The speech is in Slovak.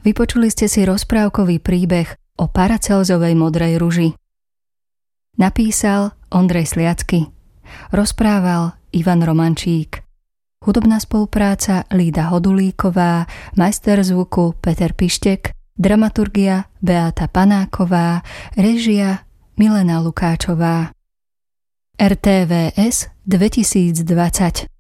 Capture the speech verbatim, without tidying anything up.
Vypočuli ste si rozprávkový príbeh o Paracelzovej modrej ruži. Napísal Ondrej Sliacky. Rozprával Ivan Romančík. Hudobná spolupráca Lída Hodulíková, majster zvuku Peter Pištek, dramaturgia Beáta Panáková, režia Milena Lukáčová. er té vé es dvetisícdvadsať